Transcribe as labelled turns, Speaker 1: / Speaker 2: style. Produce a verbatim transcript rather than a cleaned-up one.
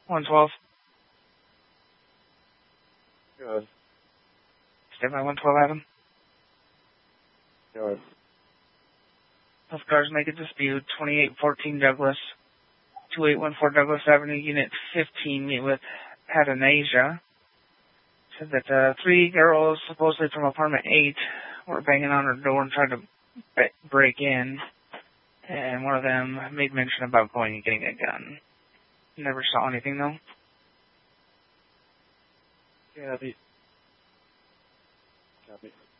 Speaker 1: one twelve.
Speaker 2: Good.
Speaker 1: Stand by one twelve, Adam.
Speaker 2: Good.
Speaker 1: Both cars make a dispute. twenty-eight fourteen Douglas. twenty-eight fourteen Douglas Avenue, Unit fifteen, meet with Adanasia. Said that uh, three girls, supposedly from apartment eight, were banging on her door and trying to b- break in. And one of them made mention about going and getting a gun. Never saw anything, though.
Speaker 2: Copy. Copy.